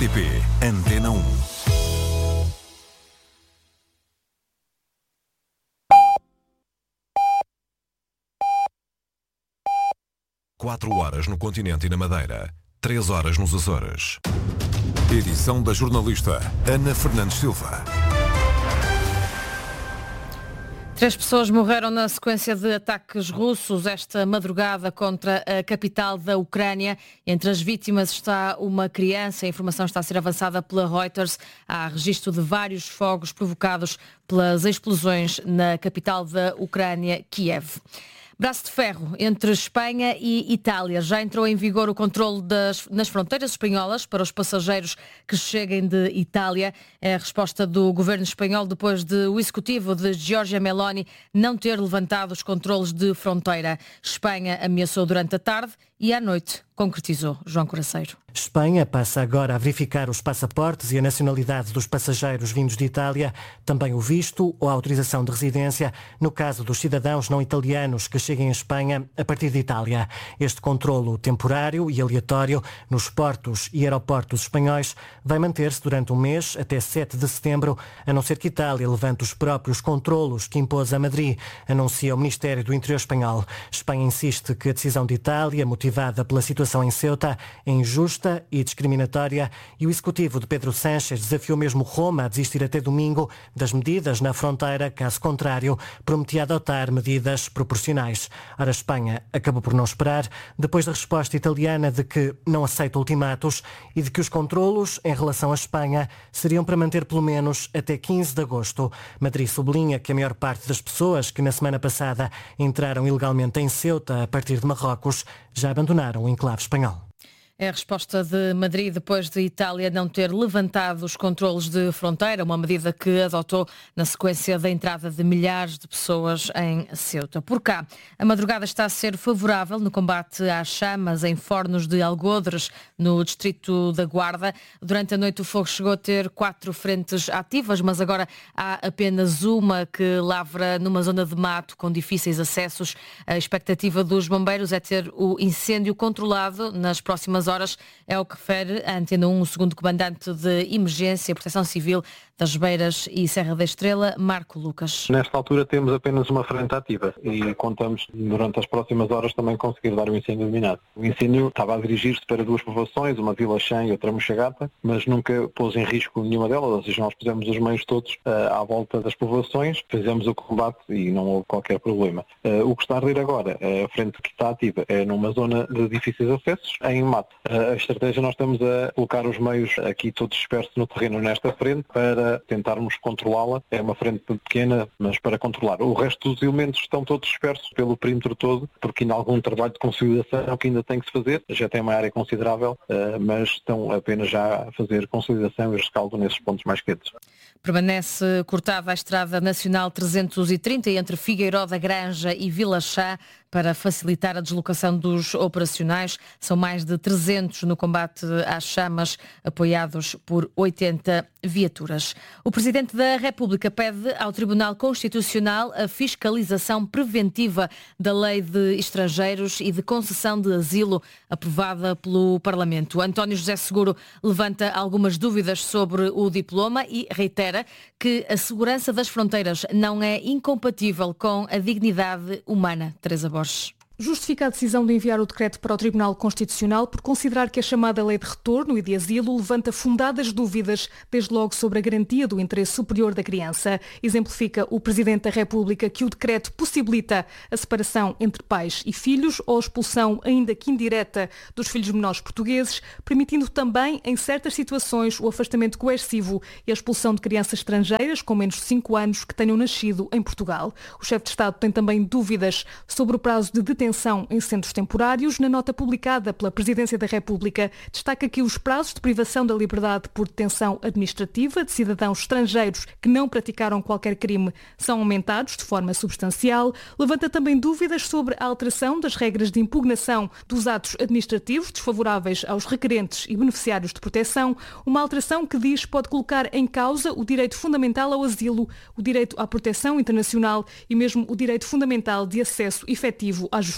RTP Antena 1. Quatro horas no continente e na Madeira, 3 horas nos Açores. Edição da jornalista Ana Fernandes Silva. 3 pessoas morreram na sequência de ataques russos esta madrugada contra a capital da Ucrânia. Entre as vítimas está uma criança. A informação está a ser avançada pela Reuters. Há registro de vários fogos provocados pelas explosões na capital da Ucrânia, Kiev. Braço de ferro entre Espanha e Itália. Já entrou em vigor o controle nas fronteiras espanholas para os passageiros que cheguem de Itália. É a resposta do governo espanhol depois de o executivo de Giorgia Meloni não ter levantado os controles de fronteira. Espanha ameaçou durante a tarde e à noite concretizou. João Coraceiro. Espanha passa agora a verificar os passaportes e a nacionalidade dos passageiros vindos de Itália, também o visto ou a autorização de residência, no caso dos cidadãos não italianos que cheguem à Espanha a partir de Itália. Este controlo temporário e aleatório nos portos e aeroportos espanhóis vai manter-se durante um mês, até 7 de setembro, a não ser que Itália levante os próprios controlos que impôs a Madrid, anuncia o Ministério do Interior espanhol. Espanha insiste que a decisão de Itália, motivada pela situação em Ceuta, é injusta e discriminatória, e o executivo de Pedro Sánchez desafiou mesmo Roma a desistir até domingo das medidas na fronteira, caso contrário, prometia adotar medidas proporcionais. Ora, a Espanha acabou por não esperar, depois da resposta italiana de que não aceita ultimatos e de que os controlos em relação à Espanha seriam para manter pelo menos até 15 de agosto. Madrid sublinha que a maior parte das pessoas que na semana passada entraram ilegalmente em Ceuta a partir de Marrocos já abandonaram o enclave espanhol. É a resposta de Madrid depois de Itália não ter levantado os controlos de fronteira, uma medida que adotou na sequência da entrada de milhares de pessoas em Ceuta. Por cá, a madrugada está a ser favorável no combate às chamas em fornos de Algodres, no distrito da Guarda. Durante a noite o fogo chegou a ter 4 frentes ativas, mas agora há apenas uma que lavra numa zona de mato com difíceis acessos. A expectativa dos bombeiros é ter o incêndio controlado nas próximas horas, é o que refere a Antena 1, o segundo comandante de Emergência e Proteção Civil das Beiras e Serra da Estrela, Marco Lucas. Nesta altura temos apenas uma frente ativa e contamos durante as próximas horas também conseguir dar o incêndio eliminado. O incêndio estava a dirigir-se para 2 povoações, uma Vila Chã e outra Mochagata, mas nunca pôs em risco nenhuma delas, ou seja, nós pusemos os meios todos à volta das povoações, fizemos o combate e não houve qualquer problema. O que está a arder agora, a frente que está ativa, é numa zona de difíceis acessos, em mato. A estratégia, nós estamos a colocar os meios aqui todos dispersos no terreno nesta frente para tentarmos controlá-la. É uma frente pequena, mas para controlar. O resto dos elementos estão todos dispersos pelo perímetro todo, porque ainda há algum trabalho de consolidação que ainda tem que se fazer. Já tem uma área considerável, mas estão apenas já a fazer consolidação e rescaldo nesses pontos mais quentes. Permanece cortada a Estrada Nacional 330 entre Figueiró da Granja e Vila Chá para facilitar a deslocação dos operacionais. São mais de 300 no combate às chamas, apoiados por 80 viaturas. O Presidente da República pede ao Tribunal Constitucional a fiscalização preventiva da Lei de Estrangeiros e de concessão de asilo aprovada pelo Parlamento. António José Seguro levanta algumas dúvidas sobre o diploma e reitera que a segurança das fronteiras não é incompatível com a dignidade humana. Teresa Borges. Justifica a decisão de enviar o decreto para o Tribunal Constitucional por considerar que a chamada Lei de Retorno e de Asilo levanta fundadas dúvidas, desde logo sobre a garantia do interesse superior da criança. Exemplifica o Presidente da República que o decreto possibilita a separação entre pais e filhos ou a expulsão, ainda que indireta, dos filhos menores portugueses, permitindo também, em certas situações, o afastamento coercivo e a expulsão de crianças estrangeiras com menos de 5 anos que tenham nascido em Portugal. O chefe de Estado tem também dúvidas sobre o prazo de detenção em centros temporários. Na nota publicada pela Presidência da República, destaca que os prazos de privação da liberdade por detenção administrativa de cidadãos estrangeiros que não praticaram qualquer crime são aumentados de forma substancial. Levanta também dúvidas sobre a alteração das regras de impugnação dos atos administrativos desfavoráveis aos requerentes e beneficiários de proteção, uma alteração que diz pode colocar em causa o direito fundamental ao asilo, o direito à proteção internacional e mesmo o direito fundamental de acesso efetivo à justiça.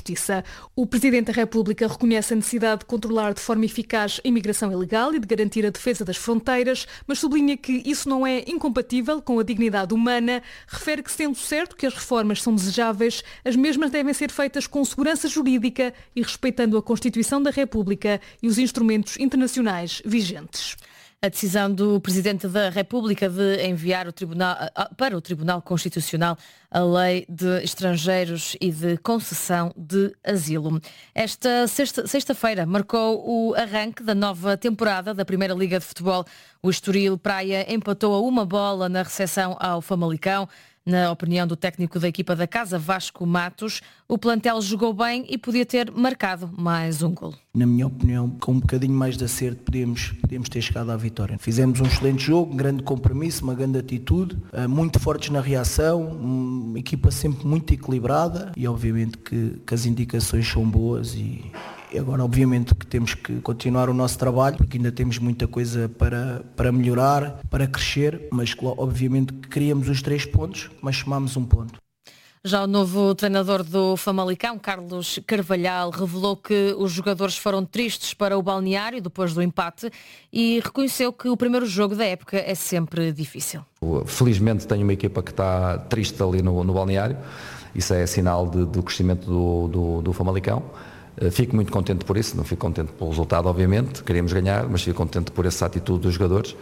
Justiça. O Presidente da República reconhece a necessidade de controlar de forma eficaz a imigração ilegal e de garantir a defesa das fronteiras, mas sublinha que isso não é incompatível com a dignidade humana. Refere que, sendo certo que as reformas são desejáveis, as mesmas devem ser feitas com segurança jurídica e respeitando a Constituição da República e os instrumentos internacionais vigentes. A decisão do Presidente da República de enviar para o Tribunal Constitucional a Lei de Estrangeiros e de Concessão de Asilo. Esta sexta-feira marcou o arranque da nova temporada da Primeira Liga de Futebol. O Estoril Praia empatou a 1-1 na recepção ao Famalicão. Na opinião do técnico da equipa da Casa, Vasco Matos, o plantel jogou bem e podia ter marcado mais um golo. Na minha opinião, com um bocadinho mais de acerto, podíamos ter chegado à vitória. Fizemos um excelente jogo, um grande compromisso, uma grande atitude, muito fortes na reação, uma equipa sempre muito equilibrada e obviamente que as indicações são boas e agora obviamente que temos que continuar o nosso trabalho porque ainda temos muita coisa para melhorar, para crescer, mas obviamente que queríamos os 3 pontos, mas somámos um ponto. Já o novo treinador do Famalicão, Carlos Carvalhal, revelou que os jogadores foram tristes para o balneário depois do empate e reconheceu que o primeiro jogo da época é sempre difícil. Felizmente tenho uma equipa que está triste ali no balneário, isso é sinal do crescimento do Famalicão. Fico muito contente por isso, não fico contente pelo resultado obviamente, queríamos ganhar, mas fico contente por essa atitude dos jogadores.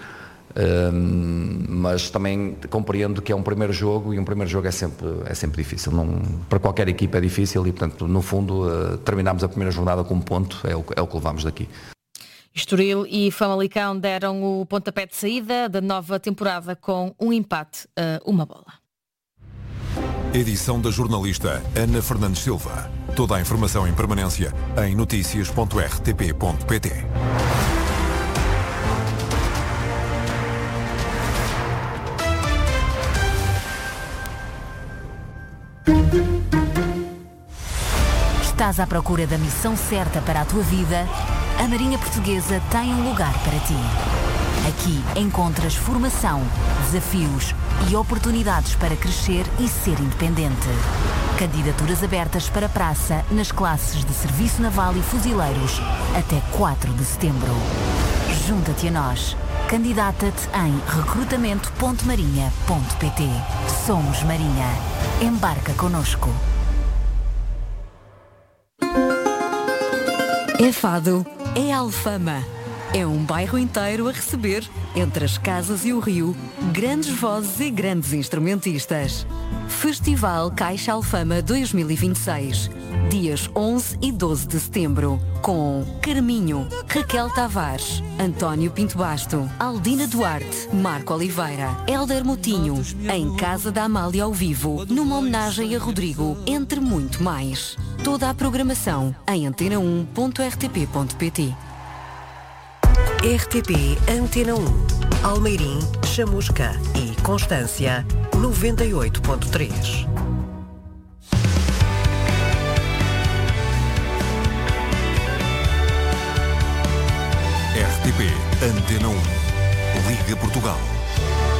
Mas também compreendo que é um primeiro jogo e um primeiro jogo é sempre difícil. Para qualquer equipa é difícil e, portanto, no fundo, terminámos a primeira jornada com um ponto, é o que levamos daqui. Estoril e Famalicão deram o pontapé de saída da nova temporada com um empate a 1-1. Edição da jornalista Ana Fernandes Silva. Toda a informação em permanência em noticias.rtp.pt. Estás à procura da missão certa para a tua vida? A Marinha Portuguesa tem um lugar para ti. Aqui encontras formação, desafios e oportunidades para crescer e ser independente. Candidaturas abertas para praça nas classes de Serviço Naval e Fuzileiros até 4 de setembro. Junta-te a nós. Candidata-te em recrutamento.marinha.pt. Somos Marinha. Embarca connosco. É Fado, é Alfama. É um bairro inteiro a receber, entre as casas e o rio, grandes vozes e grandes instrumentistas. Festival Caixa Alfama 2026, dias 11 e 12 de setembro, com Carminho, Raquel Tavares, António Pinto Basto, Aldina Duarte, Marco Oliveira, Hélder Moutinho, em Casa da Amália ao vivo, numa homenagem a Rodrigo, entre muito mais. Toda a programação em antena1.rtp.pt. RTP Antena 1, Almeirim, Chamusca e Constância 98.3. RTP Antena 1, Liga Portugal.